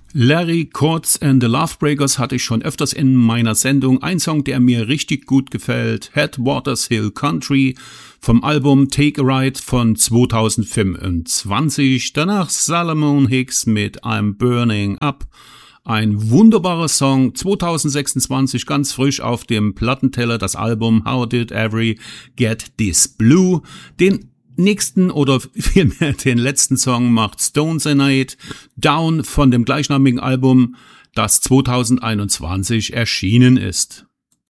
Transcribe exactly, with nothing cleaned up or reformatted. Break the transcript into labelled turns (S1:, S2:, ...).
S1: Larry Courts and the Lovebreakers hatte ich schon öfters in meiner Sendung. Ein Song, der mir richtig gut gefällt, Headwaters Hill Country vom Album Take a Ride von zweitausendfünfundzwanzig. Danach Salomon Hicks mit I'm Burning Up. Ein wunderbarer Song, zweitausendsechsundzwanzig, ganz frisch auf dem Plattenteller, das Album How Did Every Get This Blue. Den nächsten oder vielmehr den letzten Song macht Stone Cyanide, Down von dem gleichnamigen Album, das zweitausendeinundzwanzig erschienen ist.